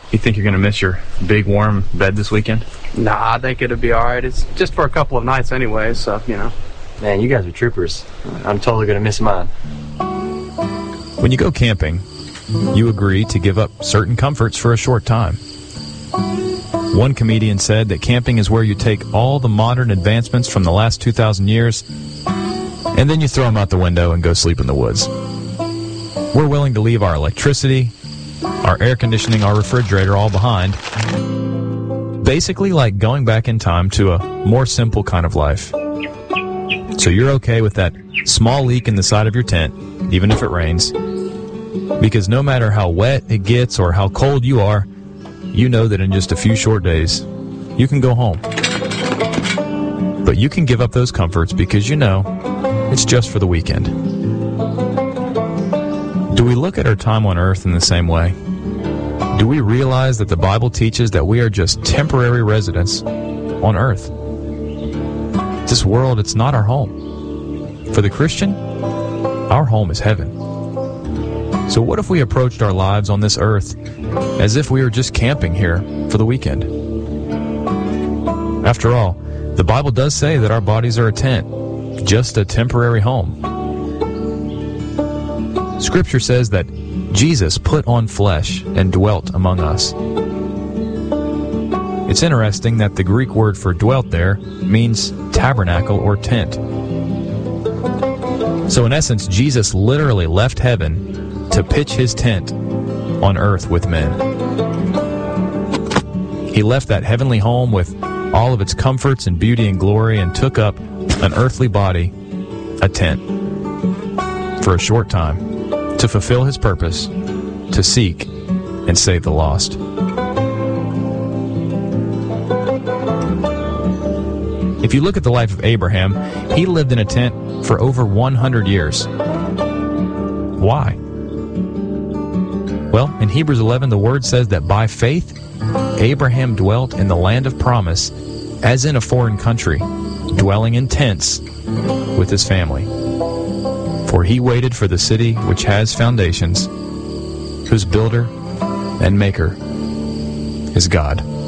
You think you're going to miss your big warm bed this weekend? Nah, I think it'll be all right. It's just for a couple of nights anyway, so, you know. Man, you guys are troopers. I'm totally going to miss mine. When you go camping, you agree to give up certain comforts for a short time. One comedian said that camping is where you take all the modern advancements from the last 2,000 years and then you throw them out the window and go sleep in the woods. We're willing to leave our electricity, our air conditioning, our refrigerator all behind. Basically like going back in time to a more simple kind of life. So you're okay with that small leak in the side of your tent, even if it rains, because no matter how wet it gets or how cold you are, you know that in just a few short days, you can go home. But you can give up those comforts because you know it's just for the weekend. Do we look at our time on earth in the same way? Do we realize that the Bible teaches that we are just temporary residents on earth? This world, it's not our home. For the Christian, our home is heaven. So what if we approached our lives on this earth as if we were just camping here for the weekend? After all, the Bible does say that our bodies are a tent, just a temporary home. Scripture says that Jesus put on flesh and dwelt among us. It's interesting that the Greek word for dwelt there means tabernacle or tent. So in essence, Jesus literally left heaven to pitch his tent on earth with men. He left that heavenly home with all of its comforts and beauty and glory and took up an earthly body, a tent, for a short time to fulfill his purpose, to seek and save the lost. If you look at the life of Abraham, he lived in a tent for over 100 years. Why? Well, in Hebrews 11, the word says that by faith, Abraham dwelt in the land of promise as in a foreign country, dwelling in tents with his family. For he waited for the city which has foundations, whose builder and maker is God.